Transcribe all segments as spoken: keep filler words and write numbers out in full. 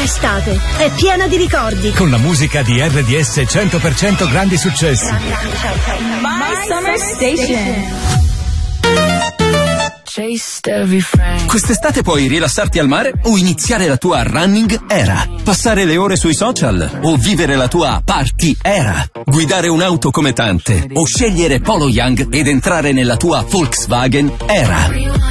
estate è piena di ricordi. Con la musica di R D S cento per cento grandi successi. My Summer Station. Quest'estate puoi rilassarti al mare o iniziare la tua running era, passare le ore sui social o vivere la tua party era, guidare un'auto come tante o scegliere Polo Young ed entrare nella tua Volkswagen era.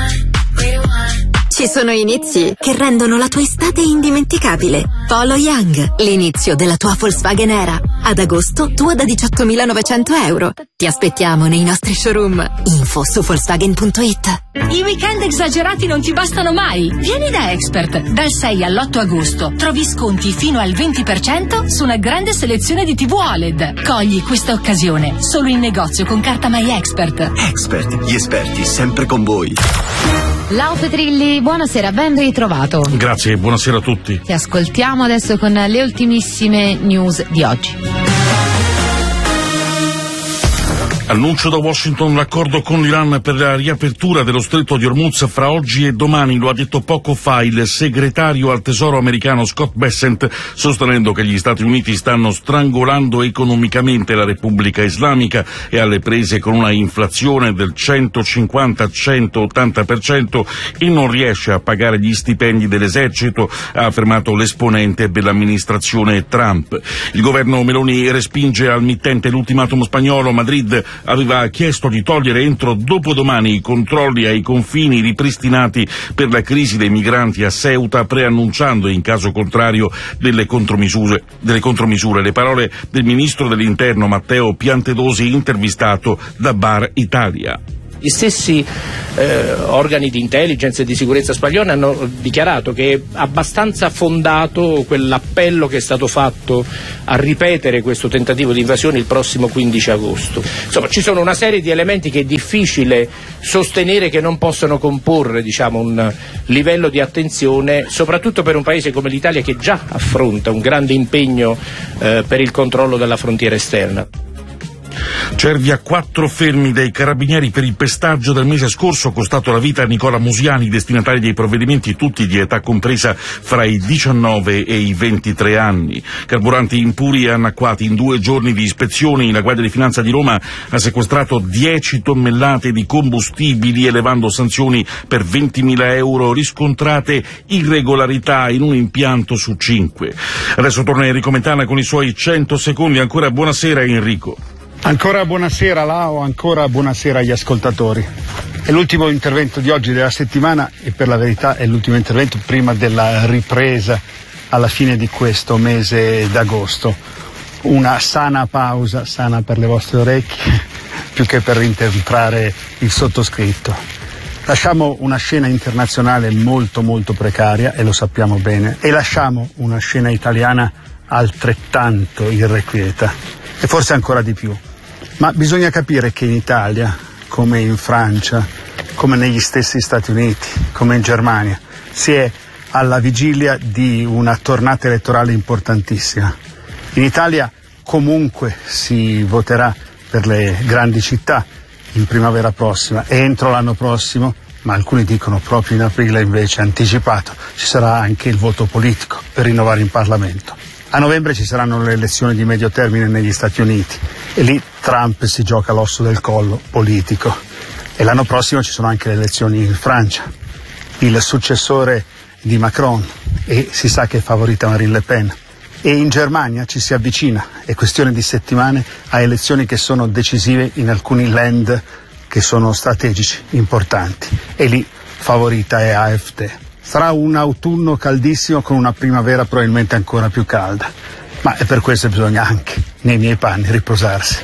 Ci sono inizi che rendono la tua estate indimenticabile. Polo Young, l'inizio della tua Volkswagen era. Ad agosto, tua da diciottomilanovecento euro. Ti aspettiamo nei nostri showroom. Info su Volkswagen punto it. I weekend esagerati non ti bastano mai. Vieni da Expert. Dal sei all'otto agosto trovi sconti fino al venti per cento su una grande selezione di tivù O L E D. Cogli questa occasione solo in negozio con carta My Expert. Expert, gli esperti sempre con voi. Lau Petrilli, buonasera, ben ritrovato. Grazie, buonasera a tutti. Ti ascoltiamo adesso con le ultimissime news di oggi. Annuncio da Washington l'accordo con l'Iran per la riapertura dello stretto di Hormuz fra oggi e domani, lo ha detto poco fa il segretario al tesoro americano Scott Bessent, sostenendo che gli Stati Uniti stanno strangolando economicamente la Repubblica Islamica e alle prese con una inflazione del centocinquanta centottanta per cento e non riesce a pagare gli stipendi dell'esercito, ha affermato l'esponente dell'amministrazione Trump. Il governo Meloni respinge al mittente l'ultimatum spagnolo. Madrid aveva chiesto di togliere entro dopodomani i controlli ai confini ripristinati per la crisi dei migranti a Ceuta, preannunciando in caso contrario delle contromisure. Delle contromisure. Le parole del ministro dell'Interno Matteo Piantedosi, intervistato da Bar Italia. Gli stessi eh, organi di intelligence e di sicurezza spagnoli hanno dichiarato che è abbastanza fondato quell'appello che è stato fatto a ripetere questo tentativo di invasione il prossimo quindici agosto. Insomma, ci sono una serie di elementi che è difficile sostenere che non possano comporre, diciamo, un livello di attenzione, soprattutto per un paese come l'Italia che già affronta un grande impegno eh, per il controllo della frontiera esterna. Cervi a quattro fermi dei carabinieri per il pestaggio del mese scorso, costato la vita a Nicola Musiani, destinatari dei provvedimenti tutti di età compresa fra i diciannove e i ventitré anni. Carburanti impuri e annacquati. In due giorni di ispezioni la Guardia di Finanza di Roma ha sequestrato dieci tonnellate di combustibili, elevando sanzioni per ventimila euro, riscontrate irregolarità in un impianto su cinque. Adesso torna Enrico Mentana con i suoi cento secondi. Ancora buonasera Enrico. Ancora buonasera Lau, ancora buonasera agli ascoltatori. È l'ultimo intervento di oggi della settimana e per la verità è l'ultimo intervento prima della ripresa alla fine di questo mese d'agosto. Una sana pausa, sana per le vostre orecchie, più che per rintemprare il sottoscritto. Lasciamo una scena internazionale molto molto precaria, e lo sappiamo bene, e lasciamo una scena italiana altrettanto irrequieta, e forse ancora di più. Ma bisogna capire che in Italia, come in Francia, come negli stessi Stati Uniti, come in Germania, si è alla vigilia di una tornata elettorale importantissima. In Italia comunque si voterà per le grandi città in primavera prossima e entro l'anno prossimo, ma alcuni dicono proprio in aprile invece anticipato, ci sarà anche il voto politico per rinnovare in Parlamento. A novembre ci saranno le elezioni di medio termine negli Stati Uniti e lì Trump si gioca l'osso del collo politico. E l'anno prossimo ci sono anche le elezioni in Francia. Il successore di Macron, e si sa che è favorita Marine Le Pen. E in Germania ci si avvicina, è questione di settimane, a elezioni che sono decisive in alcuni land che sono strategici, importanti. E lì favorita è A F D. Sarà un autunno caldissimo con una primavera probabilmente ancora più calda, ma è per questo che bisogna anche, nei miei panni, riposarsi.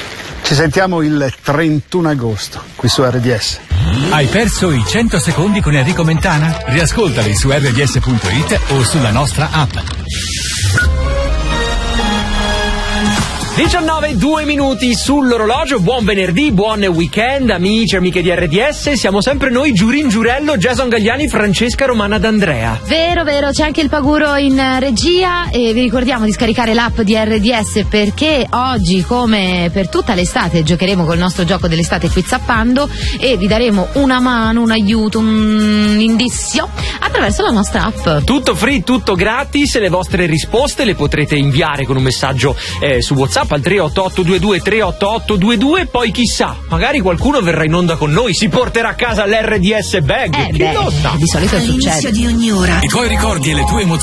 Ci sentiamo il trentuno agosto, qui su R D S. Hai perso i cento secondi con Enrico Mentana? Riascoltali su R D S punto it o sulla nostra app. diciannove, due minuti sull'orologio, buon venerdì, buon weekend, amici e amiche di R D S, siamo sempre noi, Giurin Giurello, Jason Gagliani, Francesca Romana D'Andrea. Vero, vero, c'è anche il Paguro in regia e vi ricordiamo di scaricare l'app di R D S perché oggi, come per tutta l'estate, giocheremo col nostro gioco dell'estate Quizappando e vi daremo una mano, un aiuto, un indizio attraverso la nostra app. Tutto free, tutto gratis, le vostre risposte le potrete inviare con un messaggio eh, su WhatsApp al tre otto otto due due tre otto otto due due, poi chissà, magari qualcuno verrà in onda con noi, si porterà a casa l'R D S bag, eh chi beh, lo sa? Di solito succede. All'inizio di ogni ora I tuoi ricordi e le tue emozioni